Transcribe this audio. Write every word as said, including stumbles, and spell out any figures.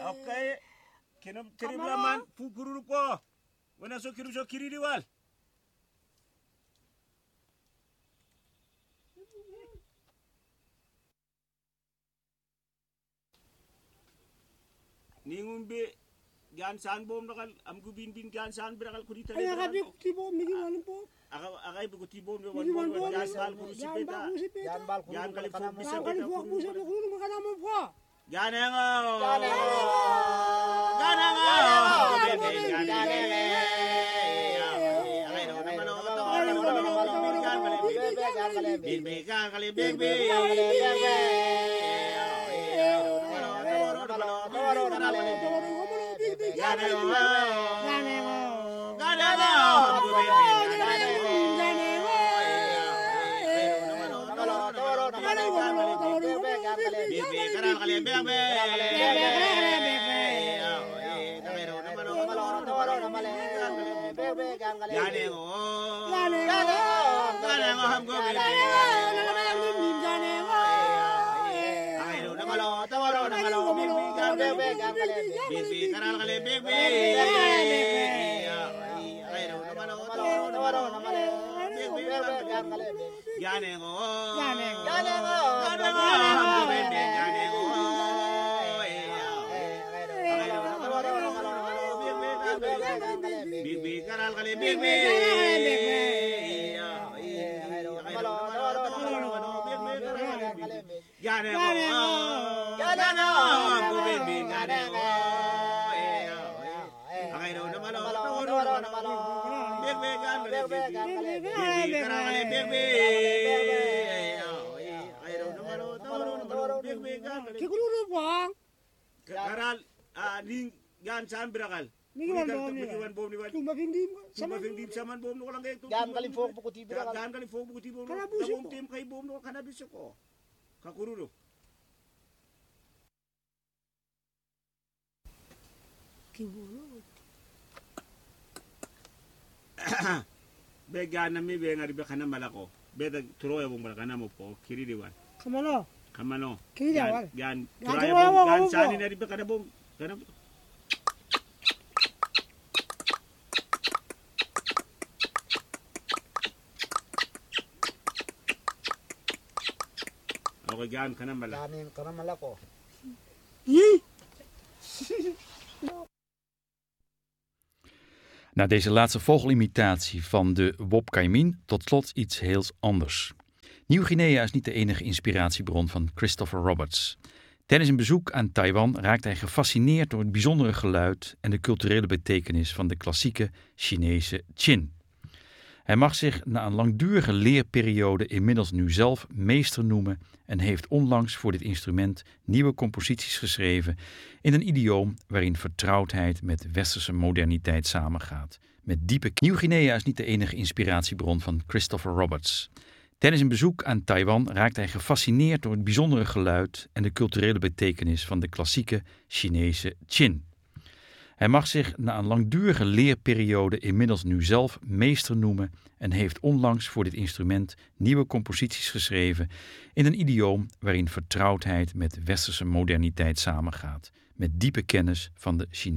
Okay. Kinam teriblaman pupuru ko. Wana so kiru so kiri diwal. Ningun be gan san bom nakal am gubin bin gan san berakal kudita. Ay akabi ko tibo migi wanan po. Aka akay bugo tibo me wan wan gan bal ku sipeta. Yan bal ku Yan kali fu Sa bisa kali po ko sa ko mo kana mo po. Yan nga. Yan nga. Yan nga. Yan nga. Big big kali big big. Karal ning gan san berakal. Migi wan bom ni. Migi wan bom ni wan. Tuma findim. Sama findim saman bom no lang kay. Yan kali fok buko tibo. Gan kali fok buko tibo. Kana buso Bom ko. tim kay bom no kana biso ko. Kakururo. Kibulo. Be gan na mi be ngari be kana malako. Be da turoya bom kana mo po kiri diwan. Kamalo. Kamano. Kiri diwan. Gan Gan turoya turoya bom bom, gan bom sani po. na be kana bom. Kana Okay, gan kana mala. Yanin kana malako. Yi. Na deze laatste vogelimitatie van de Wop Kaimin tot slot iets heel anders. Nieuw-Guinea is niet de enige inspiratiebron van Christopher Roberts. Tijdens een bezoek aan Taiwan raakt hij gefascineerd door het bijzondere geluid en de culturele betekenis van de klassieke Chinese Chin. Hij mag zich na een langdurige leerperiode inmiddels nu zelf meester noemen en heeft onlangs voor dit instrument nieuwe composities geschreven in een idioom waarin vertrouwdheid met westerse moderniteit samengaat. Met diepe Nieuw-Guinea is niet de enige inspiratiebron van Christopher Roberts. Tijdens een bezoek aan Taiwan raakt hij gefascineerd door het bijzondere geluid en de culturele betekenis van de klassieke Chinese Chin. Hij mag zich na een langdurige leerperiode inmiddels nu zelf meester noemen en heeft onlangs voor dit instrument nieuwe composities geschreven in een idioom waarin vertrouwdheid met westerse moderniteit samengaat. Met diepe kennis van de Chinese